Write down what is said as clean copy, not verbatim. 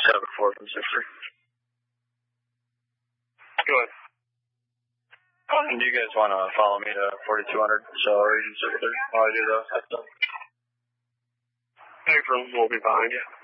7-4 from 6-3. Go ahead. Do you guys want to follow me to 4200 Cell Region 6-3 while I do the heads up? April will be behind you.